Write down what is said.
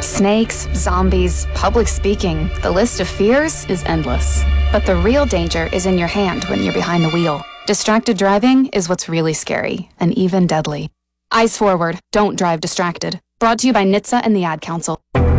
Snakes, zombies, public speaking. The list of fears is endless. But the real danger is in your hand when you're behind the wheel. Distracted driving is what's really scary, and even deadly. Eyes forward, don't drive distracted. Brought to you by NHTSA and the Ad Council.